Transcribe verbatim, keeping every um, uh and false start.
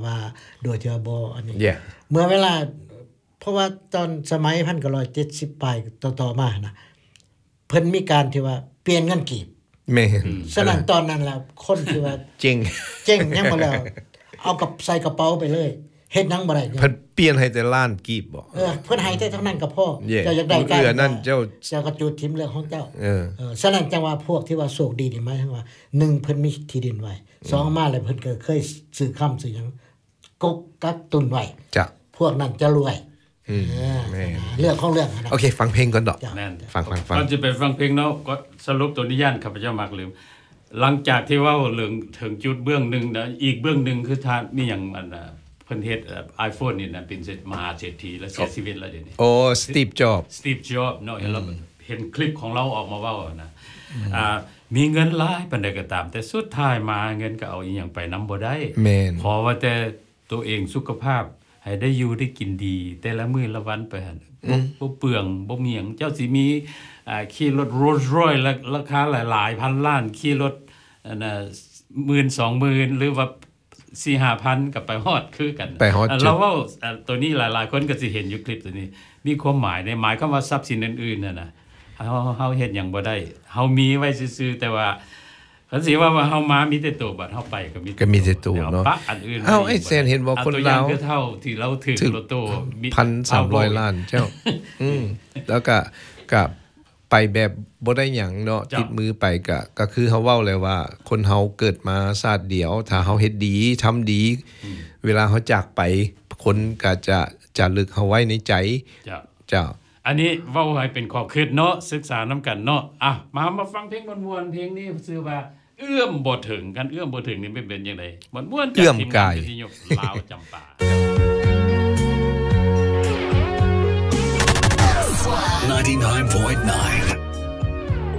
ว่าโดยที่ว่าบ่อันนี้ yeah. เมื่อเวลาเพราะว่าตอนสมัยหนึ่งพันเก้าร้อยเจ็ดสิบปลายต่อๆมานะเพิ่นมีการที่ว่าเปลี่ยนเงินกีบแม่นฉะนั้นตอนนั้นแล้วคนที่ว่าเจ๋งเจ๋งยังบ่แล้วเอากับใส่กระเป๋าไปเลยเฮ็ดหยังบ่ได้เพิ่นเปลี่ยนให้แต่ล้านกีบบ่เออเพิ่นให้แต่เท่านั้นก็พอ yeah. เจ้าอยากได้กันเอื้อนั่นเจ้าเจ้าก็จุดทิ่มเรื่องของเจ้าเออเออฉะนั้นจังว่าพวกที่ว่าโชคดีนี่หมายถึงว่าหนึ่งเพิ่นมีที่ดินไว้สองมาแล้วเพิ่นก็เคยซื้อค้ำซื้อหยังกกกักตุนไว้จ้ะพวกนั้นจะรวยอืมเรื่องของเรื่องโอเคฟังเพลงก่อนดอกฟังฟังฟังก่อนจะไปฟังเพลงเนาะก็สรุปตัวนิยามข้าพเจ้ามักลืมหลังจากที่เว้าเรื่องถึงจุดเบื้องนึงนะอีกเบื้องนึงคือทานมีหยังอันน่ะเพิ่นเฮ็ด iPhone นี่น่ะเป็นเศรษฐมหาเศรษฐีและเสียชีวิตแล้วเดี๋ยวนี้โอ้สตีฟจ็อบสตีฟจ็อบเนาะเห็นแล้วเห็นคลิปของเราออกมาเว้านะอ่ามีเงินหลายปานใดก็ตามแต่สุดท้ายมาเงินก็เอาอีหยังไปนำบ่ได้ขอว่าแต่ตัวเองสุขภาพให้ได้อยู่ได้กินดีแต่ละมื้อละวันไปหั่นบ่เปลืองบ่มีหยังเจ้าสิมีอ่าขี่รถ Rolls-Royce ราคาหลายๆพันล้านขี่รถอันน่ะ หนึ่งหมื่น สองหมื่น หรือว่า สี่ ห้าพัน ก็ไปฮอดคือกันเราเว้าตัวนี้หลายๆคนก็สิเห็นอยู่คลิปตัวนี้มีความหมายในหมายความว่าทรัพย์สินอื่นๆน่ะนะเฮาเฮาเฮ็ดหยังบ่ได้เฮามีไว้ซื่อๆแต่ว่าคันสิว่าว่าเฮามามีแต่ตัวบัดเฮาไปก็มีก็มีแต่ตัวเนาะอันอื่นอ้าวไอ้แซนเห็นบ่คนลาวเท่าที่เราถึงรถตู้หนึ่งพันสามร้อย ล้านเจ้าอืมแล้วก็ก็ไปแบบบ่ได้หยังเนาะติดมือไปก็ก็คือเฮาเว้าเลยว่าคนเฮาเกิดมาชาติเดียวถ้าเฮาเฮ็ดดีทำดีเวลาเฮาจากไปคนก็จะจะลึกเฮาไว้ในใจเจ้าเจ้าอันนี้เว้าให้เป็นข้อคิดเนาะศึกษานำกันเนาะอ่ะมามาฟังเพลงม่วนๆเพลงนี้ชื่อว่าเอื้อมบ่ถึงกันเอื้อมบ่ถึงนี่เป็นเป็นจังได๋ม่วนๆจากทีมงานที่ยกลาวจำปา ninety-nine point nine